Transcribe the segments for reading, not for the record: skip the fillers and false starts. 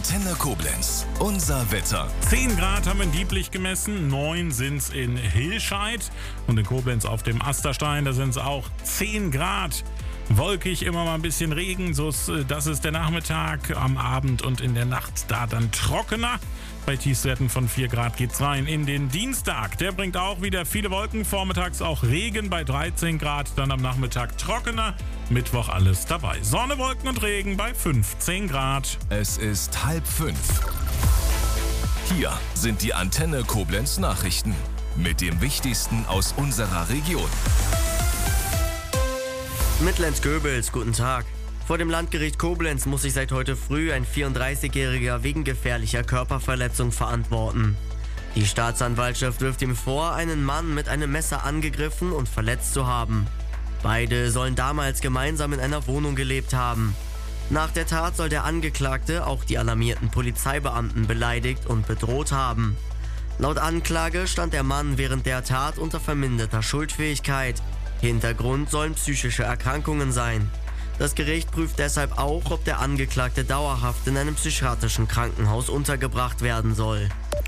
Antenne Koblenz. Unser Wetter. 10 Grad haben wir in Dieblich gemessen, 9 sind's in Hilscheid und in Koblenz auf dem Asterstein, da sind's auch 10 Grad. Wolkig, immer mal ein bisschen Regen, das ist der Nachmittag, am Abend und in der Nacht da dann trockener. Bei Tiefstwerten von 4 Grad geht's rein in den Dienstag. Der bringt auch wieder viele Wolken, vormittags auch Regen bei 13 Grad, dann am Nachmittag trockener. Mittwoch alles dabei. Sonne, Wolken und Regen bei 15 Grad. Es ist 4:30. Hier sind die Antenne Koblenz Nachrichten mit dem Wichtigsten aus unserer Region. Mitlenz-Göbels, guten Tag. Vor dem Landgericht Koblenz muss sich seit heute früh ein 34-Jähriger wegen gefährlicher Körperverletzung verantworten. Die Staatsanwaltschaft wirft ihm vor, einen Mann mit einem Messer angegriffen und verletzt zu haben. Beide sollen damals gemeinsam in einer Wohnung gelebt haben. Nach der Tat soll der Angeklagte auch die alarmierten Polizeibeamten beleidigt und bedroht haben. Laut Anklage stand der Mann während der Tat unter verminderter Schuldfähigkeit. Hintergrund sollen psychische Erkrankungen sein. Das Gericht prüft deshalb auch, ob der Angeklagte dauerhaft in einem psychiatrischen Krankenhaus untergebracht werden soll.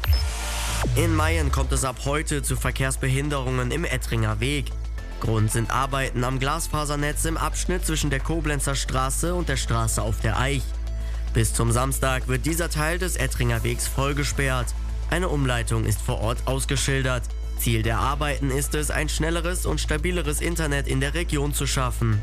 In Mayen kommt es ab heute zu Verkehrsbehinderungen im Ettringer Weg. Grund sind Arbeiten am Glasfasernetz im Abschnitt zwischen der Koblenzer Straße und der Straße auf der Eich. Bis zum Samstag wird dieser Teil des Ettringer Wegs voll gesperrt. Eine Umleitung ist vor Ort ausgeschildert. Ziel der Arbeiten ist es, ein schnelleres und stabileres Internet in der Region zu schaffen.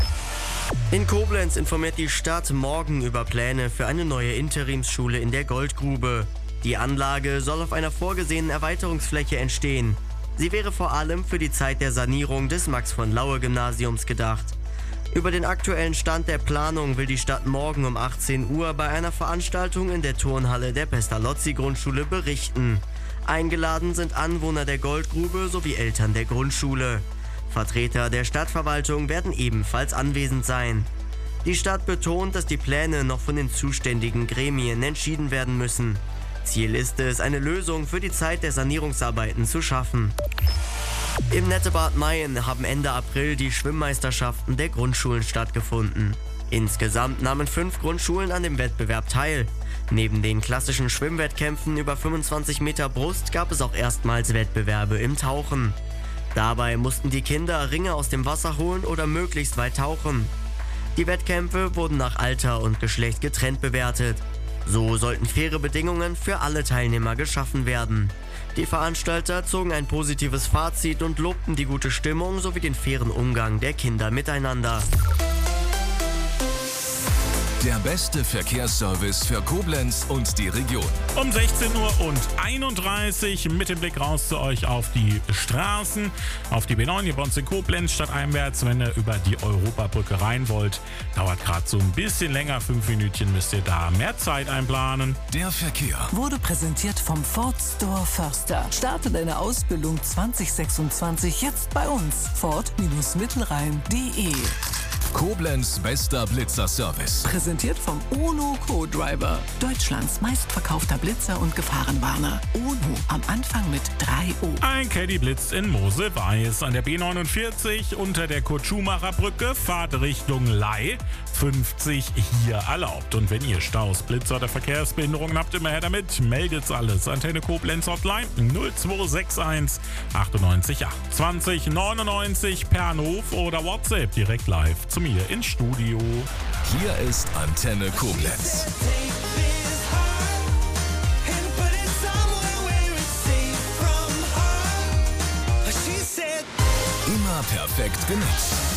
In Koblenz informiert die Stadt morgen über Pläne für eine neue Interimsschule in der Goldgrube. Die Anlage soll auf einer vorgesehenen Erweiterungsfläche entstehen. Sie wäre vor allem für die Zeit der Sanierung des Max-von-Laue-Gymnasiums gedacht. Über den aktuellen Stand der Planung will die Stadt morgen um 18 Uhr bei einer Veranstaltung in der Turnhalle der Pestalozzi-Grundschule berichten. Eingeladen sind Anwohner der Goldgrube sowie Eltern der Grundschule. Vertreter der Stadtverwaltung werden ebenfalls anwesend sein. Die Stadt betont, dass die Pläne noch von den zuständigen Gremien entschieden werden müssen. Ziel ist es, eine Lösung für die Zeit der Sanierungsarbeiten zu schaffen. Im Nettebad Mayen haben Ende April die Schwimmmeisterschaften der Grundschulen stattgefunden. Insgesamt nahmen 5 Grundschulen an dem Wettbewerb teil. Neben den klassischen Schwimmwettkämpfen über 25 Meter Brust gab es auch erstmals Wettbewerbe im Tauchen. Dabei mussten die Kinder Ringe aus dem Wasser holen oder möglichst weit tauchen. Die Wettkämpfe wurden nach Alter und Geschlecht getrennt bewertet. So sollten faire Bedingungen für alle Teilnehmer geschaffen werden. Die Veranstalter zogen ein positives Fazit und lobten die gute Stimmung sowie den fairen Umgang der Kinder miteinander. Der beste Verkehrsservice für Koblenz und die Region. Um 16:31 Uhr mit dem Blick raus zu euch auf die Straßen, auf die B9 hier bei uns in Koblenz, stadteinwärts. Wenn ihr über die Europabrücke rein wollt, dauert gerade so ein bisschen länger, 5 Minütchen müsst ihr da mehr Zeit einplanen. Der Verkehr wurde präsentiert vom Ford Store Förster. Starte deine Ausbildung 2026 jetzt bei uns. Ford-Mittelrhein.de. Koblenz bester Blitzer-Service. Präsentiert vom UNO Co-Driver. Deutschlands meistverkaufter Blitzer und Gefahrenwarner. UNO am Anfang mit 3 O. Ein Caddy blitzt in Mosel-Weiß an der B49 unter der Kurt-Schumacher-Brücke. Fahrt Richtung Ley. 50 hier erlaubt. Und wenn ihr Staus, Blitzer oder Verkehrsbehinderungen habt, immer her damit. Meldet's alles. Antenne Koblenz Hotline 0261 98 28 99 per Anruf oder WhatsApp direkt live zu mir ins Studio. Hier ist Antenne Koblenz. Immer perfekt genutzt.